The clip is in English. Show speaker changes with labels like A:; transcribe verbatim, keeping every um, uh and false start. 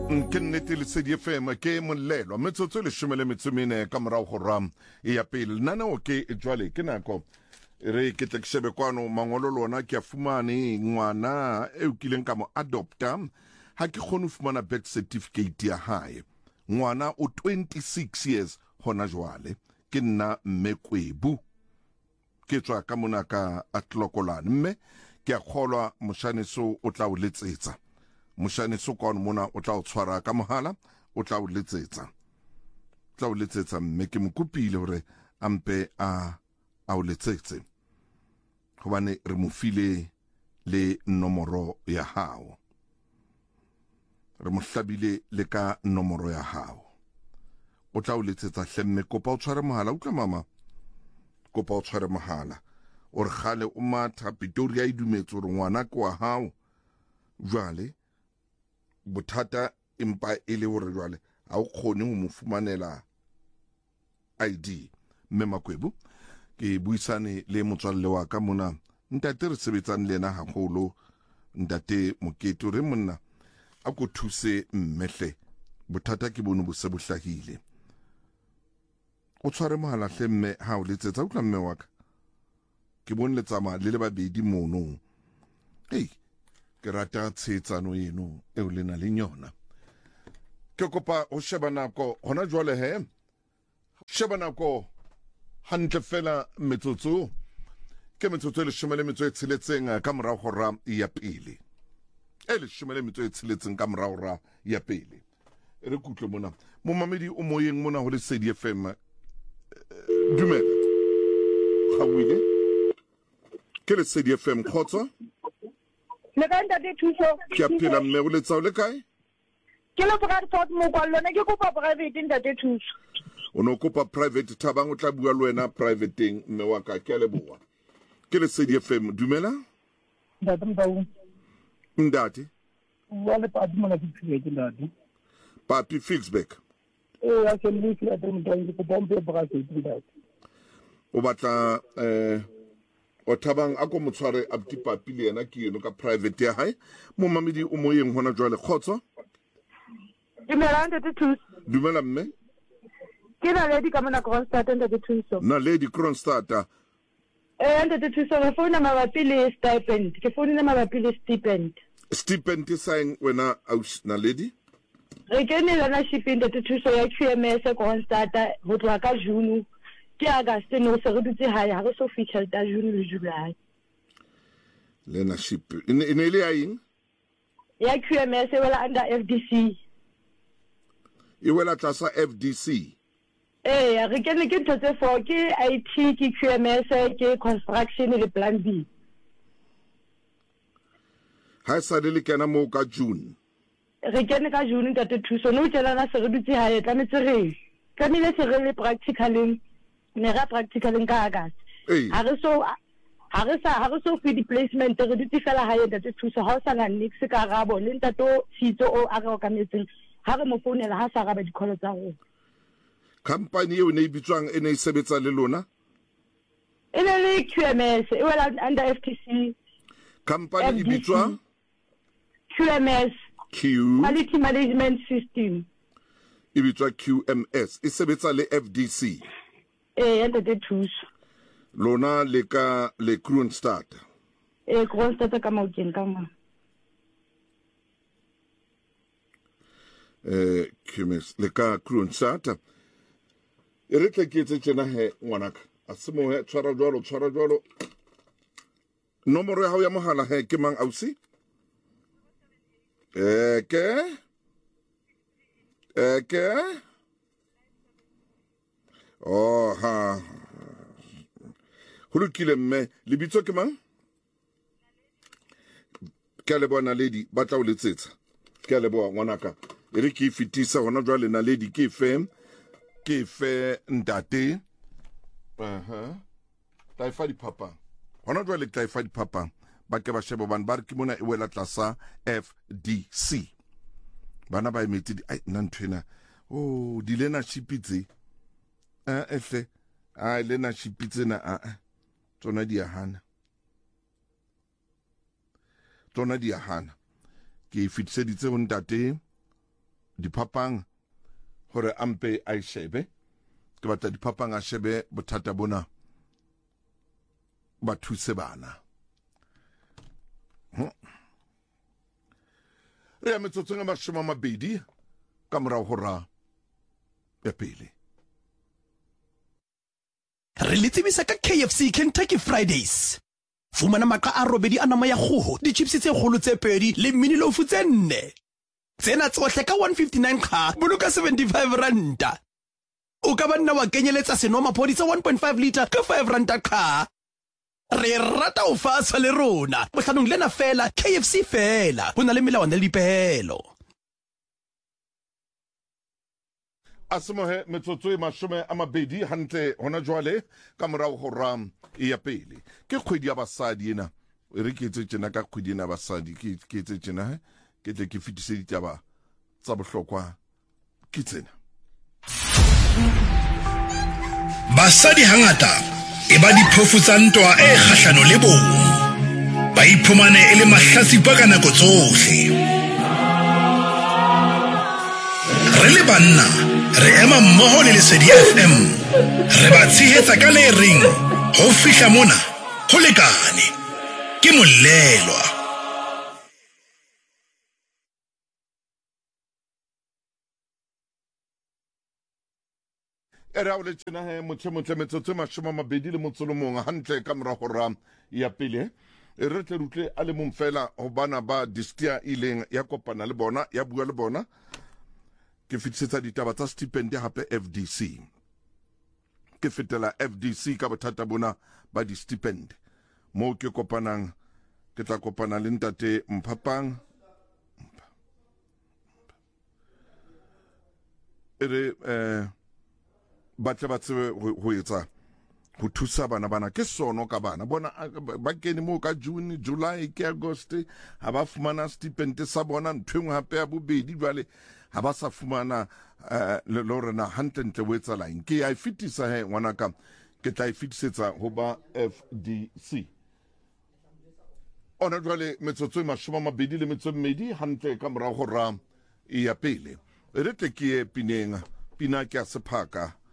A: Ke nnete le Sedi F M ke molelo metsotso le shumele metsumene ka morao go ram e ya pele nana o ke jwale ke nako re ke tlekshebe kwano mangolo lona ke a fumane ngwana e o kileng ka mo adopta ha ke khone fumana birth certificate ya hae ngwana o twenty-six years hona jwale ke nna Mmekwebu ke tswa ka mona ka Atlokolane mme ke a kgolwa moshaneso o tla o letsetsa Mushane sokon mona o tla o tshwara ka mohala o tla o letsetsa tla o letsetsa mme ke mokupile hore ampe a a o letsetse hobane re mo file le nomoro ya hao re mo hlabile le ka nomoro ya hao o tla o letsetsa hlemme kopa o tshware mohala utlwa mama kopa o tshware mohala o re gale o matha Pitori ya idumetse hore ngwana ke wa hao jwale bothata empa ele hore jwale ha o khone ho mo fumanela I D mme Makwebu ke buisane le motswalle wa ka mona ntate re sebetsang lena haholo ntate Moketo re monna a go thuse mmehle bothata ke bono bo se bo hlahile o tshware mohala hlemme ha o letsetsa utlwa mme wa ka ke bone le tsama le le babedi mono hey ke rata tshetsano eno e o lena le nyona ke kopa o sheba nako hona jwale he sheba nako hantle fela metsotso ke metsotso le shumele metso e tshiletseng ka morao go ra ya pele e le shumele metso e tshiletseng ka morao ra ya pele re kutlwe mona mo mamedi o moyeng mona ho le Sedi F M dumela khawile ke le Sedi F M khotso
B: le ka ntate thuso
A: ke a phela mme o letsa o le kae
B: ke le Bradford mo kwa lona ke kopa private ntate thuso
A: o no kopa private Thabang o tla bua le wena privateng mme wa ka ke a leboa ke le Sedi F M dumela
B: ntate Mbawu
A: ndate
B: wa le pati mona ke private ndate
A: Papi Fixback
B: eh a ke le ke ate motho ke bombe private ndate
A: o batla eh o Thabang a ko motshware abti Papi le yena ke yeno ka private ya hae mo mamedi o moyeng hona jwale khotso
B: dumela ntate thuso
A: dumela mme
B: ke na le di ka mona Kronstadt ntate thuso
A: na lady Kronstadt
B: eh ntate thuso re founa mabapi le stipend ke founa mabapi le stipend
A: stipend e sang wena aus na lady
B: re kene lana shipping ntate thuso ya Q M S Kronstadt ho tloha ka June ke August no se re dutse hae ha re so feature ta June le July
A: lena ship ine ine le aing
B: ya Q M S wela under F D C
A: e wela tlasa F D C
B: eh re kene ke ntse for ke I T ke Q M S ke construction le plan B
A: ha sa le kena mo ka June
B: re kene ka June ntate thuso no tsela na se re dutse hae tla metse re tlamile se re le practically ne ra practically ka August ha re so ha re sa ha re so fi displacement re dutse fela hae ntate thuso ha o sa na nix ka rabo le ntato tshitso o a re o ka metseng ha re mo founela ha sa raba dikholo tsa rona
A: company eo ne e bitswang e ne e sebetsa le lona
B: e ne le Q M S e wela under F T C
A: company e bitswa
B: Q M S
A: Q
B: Quality Management System
A: e bitswa Q M S e sebetsa le F D C
B: eh ntate thuso
A: lona le ka le Kronstadt
B: eh Kronstadt ka maokeng ka ma
A: eh Q M S le ka Kronstadt e re tle ke etse tsena he ngwanaka a se mo he tshwara jwalo tshwara jwalo nomoro ya hao ya mohala he ke mang ausi eh ke eh ke oh ha hulukile mme lebitso ke mang ke le bona lady ba tla o letsetsa ke le bona ngwanaka e re ke fitisa hona jwale na lady ke fe ke fe ntate aha taifa di papa hona jwale taifa di papa ba ke ba shebo ban ba re ke mona e wela tlasa F D C bana ba emetse ai nna nthwena oh di leadership tse eh ehle ai leadership tsena a tsona di a hana tsona di a hana ke fitiseditse ho ntate diphapang hore ampe a shebe ke batla diphapang a shebe bothata bona ba thuse bana re ya metsotso nga mashome a mabedi ka morao hora ya pele.
C: Re le tsebisa ka K F C Kentucky Fridays. Fumana maqa a robedi a nama ya kgoho, di-chips tse kgolo tse pedi le mini loaf tse nne. Tsena tsohle ka one fifty-nine kha, boloka seventy-five ranta. O ka banna wa kenyeletsa senomaphodi tsa one point five liter ka five ranta kha. Re rata o fasa le rona. Bohlanong lena fela, K F C fela. Ho na le melawana le dipehelo.
A: Asemohe metsotso e mashome a mabedi hantle hona jwale ka morao hora ya pele. Ke kgwedi ya basadi ena. Re ke etse tjena ka kgwedi ena basadi ke ke etse tjena ke tle ke fitise ditaba tsa bohlokwa ke tsena.
D: Basadi hangata e ba diphofu tsa ntwa e kgahlano le bong. Ba iphumane e le mahlatsipa ka nako tsohle. Re le banna re ema mmoho le Lesedi F M. Re ba tshehetsa ka le ring ho fihla mona ho lekane. Ke Molelwa.
A: Era o le tjena he motho motle metsotso e mashome a mabedi le motso le mong hantle ka morao hora ya pele. E re tle rutle a le mong fela ho bana ba Distia ileng ya kopana le bona ya bua le bona. Ke fitisetsa ditaba tsa stipend hape F D C. Ke fetela F D C ka bothata bona ba di stipend. Mo ke kopanang ke tla kopana le ntate Mphapang. Ere eh batla ba tsebe ho etsa ho thusa bana bana ke sono ka bana bona ba kene mo ka June July ke August ha ba fumana stipend sa bona nthweng hape ya bobedi jwale ha ba sa fumana le lorena hantle o etsa line ke a fitisa he ngwana ka ke tla fitisetsa ho ba F D C. Ona jwale metsotso e mashome a mabedi le metso e mmedi hantle ka morao hora ya pele. Re tle ke pineng pina ke a sephaka